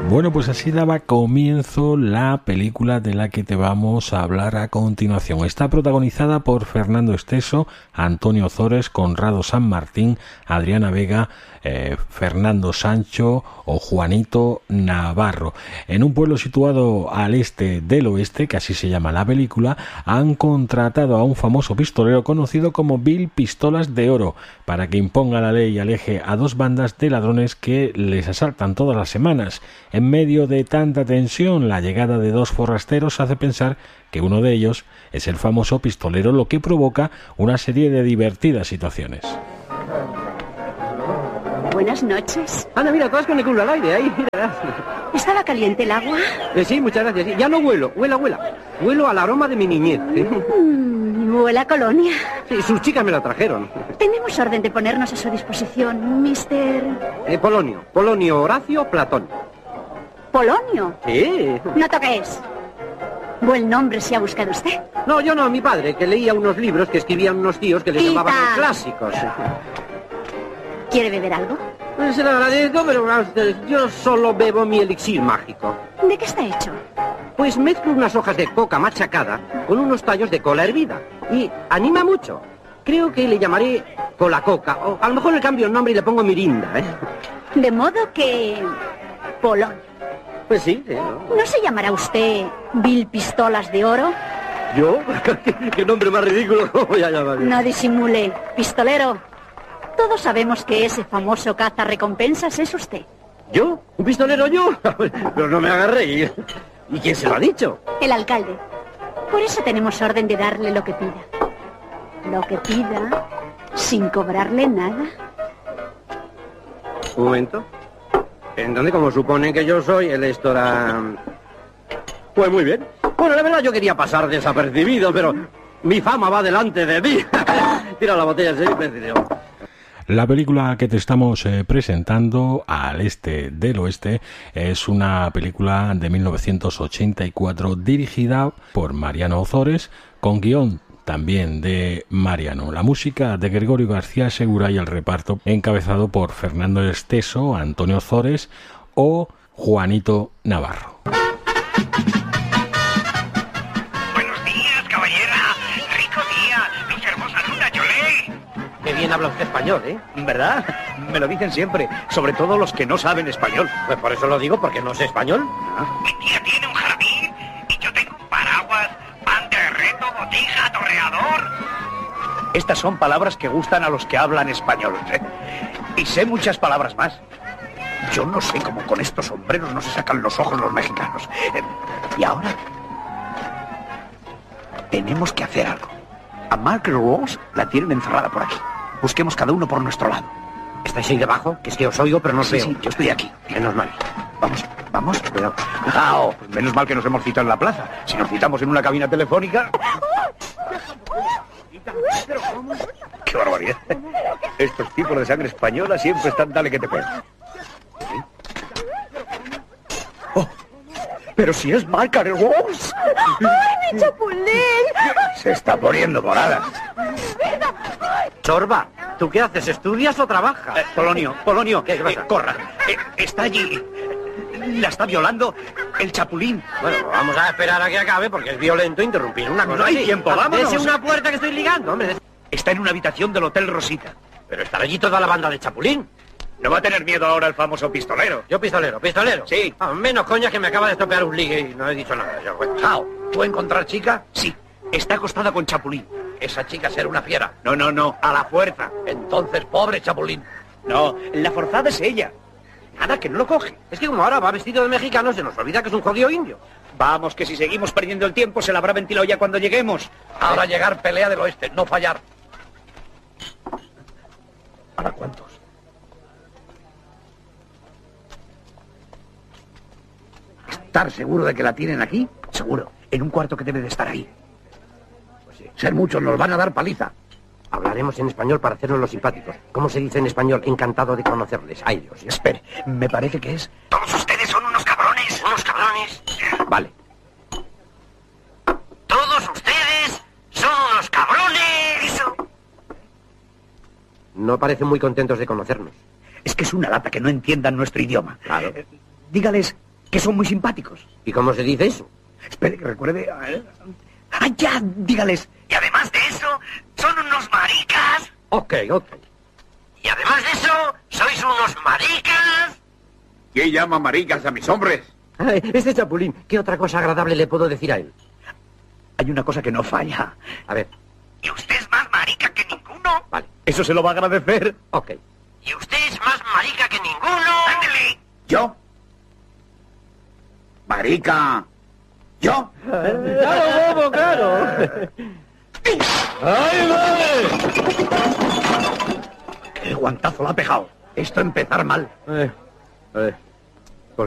Bueno, pues así daba comienzo la película de la que te vamos a hablar a continuación. Está protagonizada por Fernando Esteso, Antonio Ozores, Conrado San Martín, Adriana Vega, Fernando Sancho o Juanito Navarro. En un pueblo situado al este del oeste, que así se llama la película, han contratado a un famoso pistolero conocido como Bill Pistolas de Oro para que imponga la ley y aleje a dos bandas de ladrones que les asaltan todas las semanas. En medio de tanta tensión, la llegada de dos forrasteros hace pensar que uno de ellos es el famoso pistolero, lo que provoca una serie de divertidas situaciones. Buenas noches. Anda, mira, todas con el culo al aire, ahí, mira. ¿Estaba caliente el agua? Sí, muchas gracias. Sí. Ya no huelo, huela. Huelo al aroma de mi niñez. Huele a colonia. Sí, sus chicas me la trajeron. Tenemos orden de ponernos a su disposición, Mr. Polonio Horacio Platón. ¿Polonio? Sí. No toques. Buen nombre se ha buscado usted. No, yo no, mi padre, que leía unos libros que escribían unos tíos que le llamaban los clásicos. ¿Quiere beber algo? Se lo agradezco, pero yo solo bebo mi elixir mágico. ¿De qué está hecho? Pues mezclo unas hojas de coca machacada con unos tallos de cola hervida. Y anima mucho. Creo que le llamaré cola coca. O a lo mejor le cambio el nombre y le pongo Mirinda, ¿eh? De modo que... Polonio. Pues sí, sí. ¿No se llamará usted Bill Pistolas de Oro? ¿Yo? ¿Qué nombre más ridículo? ¿Cómo voy a llamar? No disimule, pistolero. Todos sabemos que ese famoso cazarrecompensas es usted. ¿Yo? ¿Un pistolero yo? Pero no me haga reír. ¿Y quién se lo ha dicho? El alcalde. Por eso tenemos orden de darle lo que pida. Lo que pida, sin cobrarle nada. Un momento. Entonces, como suponen que yo soy el estora... Pues muy bien. Bueno, la verdad yo quería pasar desapercibido, pero mi fama va delante de mí. Tira la botella, se me. La película que te estamos presentando, Al este del oeste, es una película de 1984 dirigida por Mariano Ozores, con guión también de Mariano. La música de Gregorio García Segura y el reparto encabezado por Fernando Esteso, Antonio Ozores o Juanito Navarro. Buenos días, caballera. Rico día. Luz hermosa luna, Yolé. Qué bien habla usted español, ¿eh? ¿Verdad? Me lo dicen siempre, sobre todo los que no saben español. Pues por eso lo digo, porque no sé español. Mi tía tiene un jardín y yo tengo un paraguas, pan de reto, botija, torreador. Estas son palabras que gustan a los que hablan español. Y sé muchas palabras más. Yo no sé cómo con estos sombreros no se sacan los ojos los mexicanos. Y ahora tenemos que hacer algo. A Margaret Rose la tienen encerrada por aquí. Busquemos cada uno por nuestro lado. ¿Estáis ahí debajo? Que es que os oigo, pero no os veo. Sí, yo estoy aquí. Menos mal. Vamos. Cuidado. ¡Cuidado! Pues menos mal que nos hemos citado en la plaza. Si nos citamos en una cabina telefónica... ¡Qué barbaridad! Estos tipos de sangre española siempre están dale que te pega. ¡Oh! ¡Pero si es Margaret Rose! ¡Ay, mi chapulín! Se está poniendo morada. Chorba, ¿tú qué haces? ¿Estudias o trabajas? Polonio, ¿Qué pasa? corra. Está allí. La está violando el chapulín. Bueno, vamos a esperar a que acabe porque es violento interrumpir una cosa. No hay así. tiempo, vámonos. Dese una puerta que estoy ligando, hombre. Está en una habitación del Hotel Rosita. Pero estará allí toda la banda de chapulín. No va a tener miedo ahora el famoso pistolero. Yo pistolero. Sí. Menos coña que me acaba de estropear un ligue y no he dicho nada. ¿Puedo encontrar chica? Sí. Está acostada con Chapulín. Esa chica será una fiera. No. A la fuerza. Entonces, pobre Chapulín. No, la forzada es ella. Nada, que no lo coge. Es que como ahora va vestido de mexicano, se nos olvida que es un jodido indio. Vamos, que si seguimos perdiendo el tiempo, se la habrá ventilado ya cuando lleguemos. Ahora llegar, pelea del oeste, no fallar. ¿Para cuántos? ¿Estar seguro de que la tienen aquí? Seguro. En un cuarto que debe de estar ahí. Pues sí. Ser muchos, nos van a dar paliza. Hablaremos en español para hacernos los simpáticos. ¿Cómo se dice en español? Encantado de conocerles. Ay, Dios. Espere, me parece que es... Todos ustedes son unos cabrones. Unos cabrones. Vale. Todos ustedes son unos cabrones. No parecen muy contentos de conocernos. Es que es una lata que no entiendan nuestro idioma. Claro. Dígales que son muy simpáticos. ¿Y cómo se dice eso? Espere, que recuerde... ¡Ay, ya! Dígales. Y además de eso, son unos maricas. Ok. Y además de eso, sois unos maricas. ¿Quién llama maricas a mis hombres? Ay, este Chapulín, ¿qué otra cosa agradable le puedo decir a él? Hay una cosa que no falla. A ver, Y usted es más marica que ninguno. vale, Eso se lo va a agradecer. ok. Y usted es más marica que ninguno. Ándele. ¿Yo? Marica. ¿Yo? ¡Claro, bobo, claro! ¡Ay, madre! ¡Qué guantazo la ha pegado! Esto empezar mal.